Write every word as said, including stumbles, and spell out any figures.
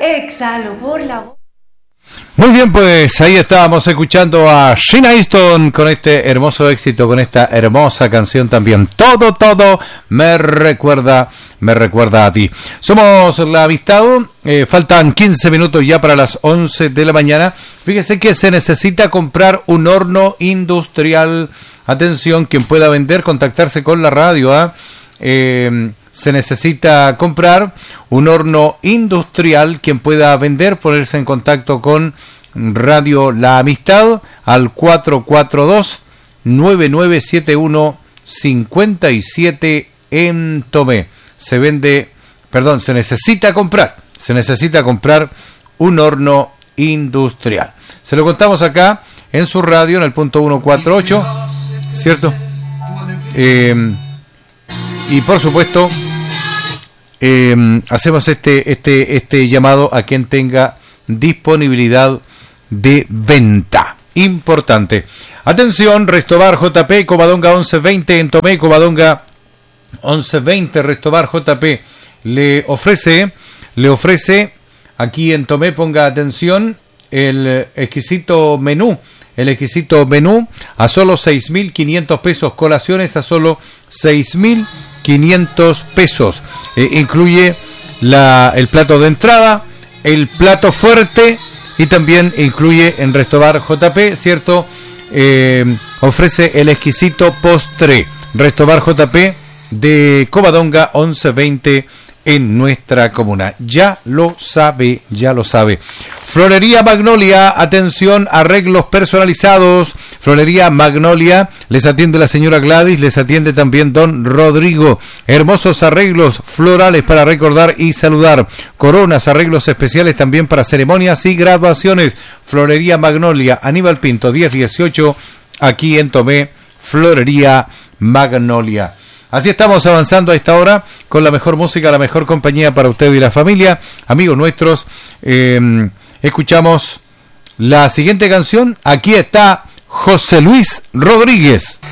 Exhalo por la boca. Muy bien, pues ahí estábamos escuchando a Sheena Easton con este hermoso éxito, con esta hermosa canción también. Todo, todo me recuerda, me recuerda a ti. Somos La Amistad, eh, faltan quince minutos ya para las once de la mañana. Fíjese que se necesita comprar un horno industrial. Atención, quien pueda vender, contactarse con la radio, ¿eh? Eh, se necesita comprar un horno industrial. Quien pueda vender, ponerse en contacto con Radio La Amistad al cuatro cuatro dos, nueve nueve siete uno, cinco siete en Tomé. Se vende, perdón, se necesita comprar, se necesita comprar un horno industrial. Se lo contamos acá en su radio, en el punto ciento cuarenta y ocho, ¿cierto? Eh, y por supuesto, eh, hacemos este, este, este llamado a quien tenga disponibilidad de venta. Importante. Atención, Restobar J P, Covadonga once veinte en Tomé, Covadonga once veinte, Restobar J P le ofrece, le ofrece aquí en Tomé, ponga atención, el exquisito menú, el exquisito menú a solo seis mil quinientos pesos, colaciones a solo seis mil quinientos pesos, eh, incluye la, el plato de entrada, el plato fuerte y también incluye en Restobar J P, ¿cierto? Eh, ofrece el exquisito postre. Restobar J P de Covadonga once veinte en nuestra comuna. Ya lo sabe, ya lo sabe. Florería Magnolia, atención, arreglos personalizados. Florería Magnolia, les atiende la señora Gladys, les atiende también don Rodrigo. Hermosos arreglos florales para recordar y saludar. Coronas, arreglos especiales también para ceremonias y graduaciones. Florería Magnolia, Aníbal Pinto, diez dieciocho, aquí en Tomé. Florería Magnolia. Así estamos avanzando a esta hora con la mejor música, la mejor compañía para usted y la familia. Amigos nuestros, eh, escuchamos la siguiente canción. Aquí está José Luis Rodríguez.